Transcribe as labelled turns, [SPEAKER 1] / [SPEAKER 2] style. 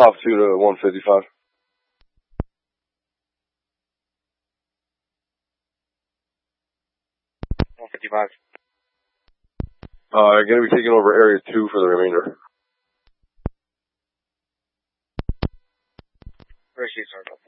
[SPEAKER 1] Pop 2 to 155. Gonna be taking over area 2 for the remainder.
[SPEAKER 2] Appreciate it, sir.